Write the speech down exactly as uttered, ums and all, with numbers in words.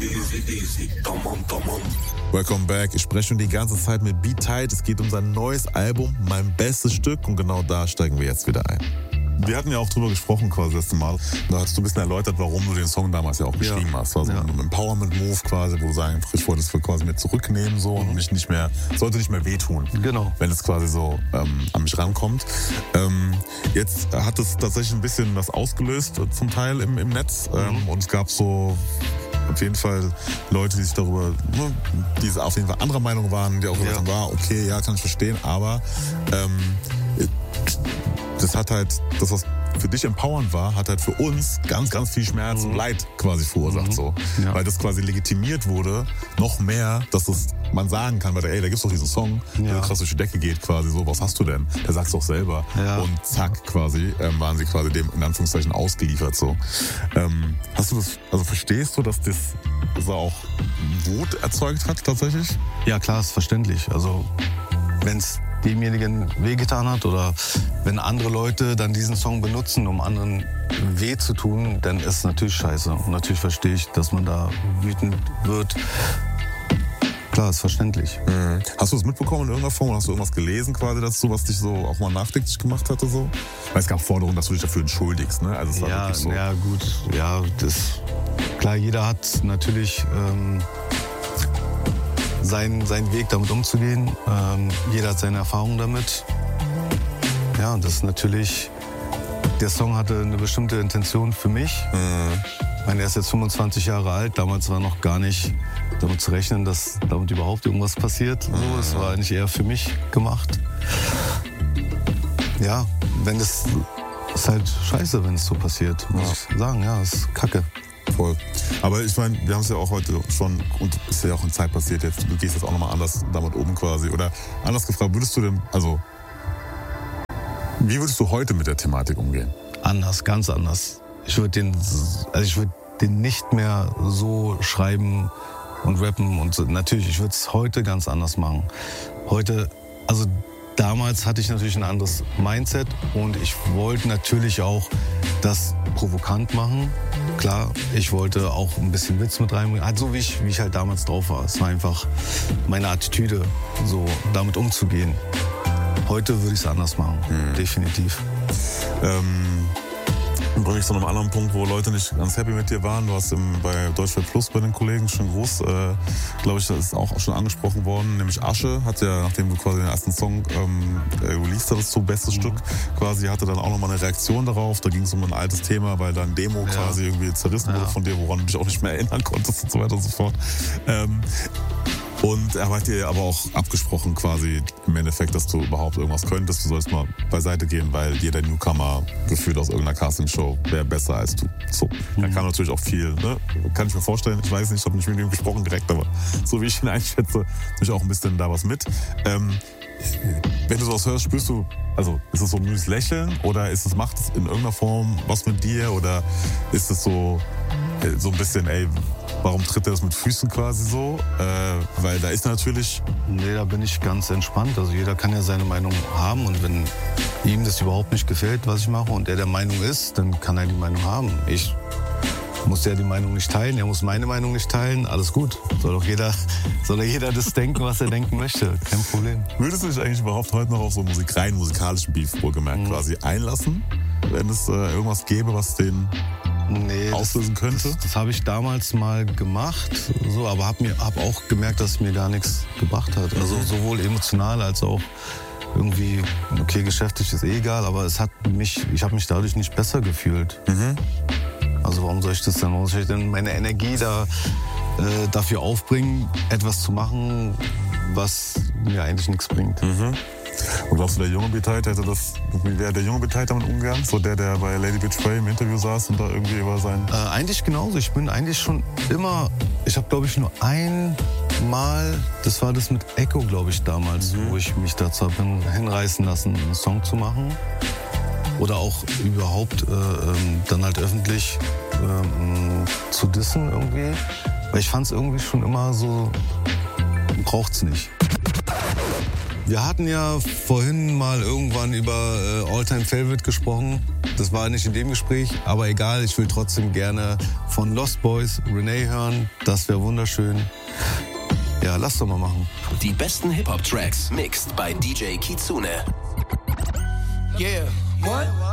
Welcome back. Ich spreche schon die ganze Zeit mit Be Tight. Es geht um sein neues Album, mein bestes Stück. Und genau da steigen wir jetzt wieder ein. Wir hatten ja auch drüber gesprochen quasi das letzte Mal. Da hast du ein bisschen erläutert, warum du den Song damals ja auch geschrieben ja. hast. Also ja. ein Empowerment-Move quasi, wo du sagen, ich wollte es quasi mit zurücknehmen so mhm. und mich nicht mehr, sollte nicht mehr wehtun. Genau. Wenn es quasi so ähm, an mich rankommt. Ähm, jetzt hat es tatsächlich ein bisschen was ausgelöst, zum Teil im, im Netz. Mhm. Ähm, und es gab so auf jeden Fall Leute, die sich darüber, die auf jeden Fall anderer Meinung waren, die auch gesagt haben, ja. okay, ja, kann ich verstehen, aber ähm, das hat halt, das was für dich empowernd war, hat halt für uns ganz, ganz viel Schmerz mhm. und Leid quasi verursacht, mhm. so. Ja. Weil das quasi legitimiert wurde, noch mehr, dass das man sagen kann, weil der, ey, da gibt's doch diesen Song, ja. der krass durch die Decke geht quasi, so, was hast du denn? Der sagt's doch selber. Ja. Und zack, quasi, ähm, waren sie quasi dem, in Anführungszeichen, ausgeliefert, so. Ähm, hast du das, also verstehst du, dass das, das auch Wut erzeugt hat, tatsächlich? Ja, klar, ist verständlich. Also, wenn's demjenigen wehgetan hat oder wenn andere Leute dann diesen Song benutzen, um anderen weh zu tun, dann ist es natürlich scheiße. Und natürlich verstehe ich, dass man da wütend wird. Klar, ist verständlich. Mhm. Hast du es mitbekommen in irgendeiner Form? Hast du irgendwas gelesen quasi dazu, was dich so auch mal nachdenklich gemacht hatte? So? Weil es gab Forderungen, dass du dich dafür entschuldigst. Ne? Also es war ja, wirklich so. Ja, gut. Ja, das, klar, jeder hat natürlich ähm, Sein, seinen Weg damit umzugehen. Ähm, jeder hat seine Erfahrungen damit. Ja, das ist natürlich, der Song hatte eine bestimmte Intention für mich. Mhm. Ich meine, er ist jetzt fünfundzwanzig Jahre alt. Damals war noch gar nicht damit zu rechnen, dass damit überhaupt irgendwas passiert. So, mhm. Es war eigentlich eher für mich gemacht. Ja, wenn es ist halt scheiße, wenn es so passiert, muss ja. ich sagen. Ja, es ist Kacke. Voll. Aber ich meine, wir haben es ja auch heute schon, und ist ja auch in Zeit passiert jetzt, du gehst jetzt auch nochmal anders damit um quasi. Oder anders gefragt, würdest du denn, also, wie würdest du heute mit der Thematik umgehen? Anders, ganz anders. Ich würde den, also ich würde den nicht mehr so schreiben und rappen und so. Natürlich, ich würde es heute ganz anders machen. Heute, also damals hatte ich natürlich ein anderes Mindset und ich wollte natürlich auch das provokant machen. Klar, ich wollte auch ein bisschen Witz mit reinbringen, halt so wie ich, wie ich halt damals drauf war. Es war einfach meine Attitüde, so damit umzugehen. Heute würde ich es anders machen, mhm. definitiv. Ähm, dann bringe ich zu einem anderen Punkt, wo Leute nicht ganz happy mit dir waren. Du hast im, bei Deutschland Plus bei den Kollegen, schönen Gruß, äh, glaube ich, das ist auch schon angesprochen worden, nämlich Asche hat ja, nachdem du quasi den ersten Song ähm, released hattest, so bestes mhm. Stück quasi, hatte dann auch nochmal eine Reaktion darauf. Da ging es um ein altes Thema, weil dann Demo ja. quasi irgendwie zerrissen ja. wurde von dir, woran du dich auch nicht mehr erinnern konntest und so weiter und so fort. Ähm, Und er hat dir aber auch abgesprochen quasi im Endeffekt, dass du überhaupt irgendwas könntest. Du sollst mal beiseite gehen, weil jeder Newcomer gefühlt aus irgendeiner Castingshow wäre besser als du. So, mhm. Er kann natürlich auch viel, ne? Kann ich mir vorstellen. Ich weiß nicht, ich habe nicht mit ihm gesprochen direkt, aber so wie ich ihn einschätze, natürlich auch ein bisschen da was mit. Ähm, wenn du sowas hörst, spürst du, also ist es so ein müdes Lächeln oder ist es, macht es in irgendeiner Form was mit dir oder ist es so, so ein bisschen, ey, warum tritt er das mit Füßen quasi so? Äh, weil da ist natürlich... Nee, da bin ich ganz entspannt. Also jeder kann ja seine Meinung haben und wenn ihm das überhaupt nicht gefällt, was ich mache und er der Meinung ist, dann kann er die Meinung haben. Ich muss ja die Meinung nicht teilen, er muss meine Meinung nicht teilen, alles gut. Soll doch jeder, soll doch jeder das denken, was er denken möchte, kein Problem. Würdest du dich eigentlich überhaupt heute noch auf so Musik, rein musikalischen Beef, wohlgemerkt, mhm. quasi einlassen, wenn es äh, irgendwas gäbe, was den nee, auslösen das, könnte? Das, das habe ich damals mal gemacht, so, aber habe hab auch gemerkt, dass es mir gar nichts gebracht hat. Also mhm. sowohl emotional als auch irgendwie, okay, geschäftlich ist eh egal, aber es hat mich, ich habe mich dadurch nicht besser gefühlt. Mhm. Also warum soll ich das denn? Warum soll ich denn meine Energie da, äh, dafür aufbringen, etwas zu machen, was mir eigentlich nichts bringt? Mhm. Und glaubst du, der junge Be Tight hätte das, wie wäre der junge Be Tight damit umgegangen? So der, der bei Lady Bitch Ray im Interview saß und da irgendwie über sein... Äh, eigentlich genauso. Ich bin eigentlich schon immer, ich habe glaube ich nur einmal, das war das mit Echo, glaube ich, damals, mhm. wo ich mich dazu bin hinreißen lassen, einen Song zu machen. Oder auch überhaupt äh, ähm, dann halt öffentlich ähm, zu dissen irgendwie. Weil ich fand es irgendwie schon immer so, braucht's nicht. Wir hatten ja vorhin mal irgendwann über äh, All-Time Favorite gesprochen. Das war nicht in dem Gespräch, aber egal, ich will trotzdem gerne von Lost Boys Renee hören. Das wäre wunderschön. Ja, lass doch mal machen. Die besten Hip-Hop-Tracks mixed bei D J Kitsune. Yeah. What?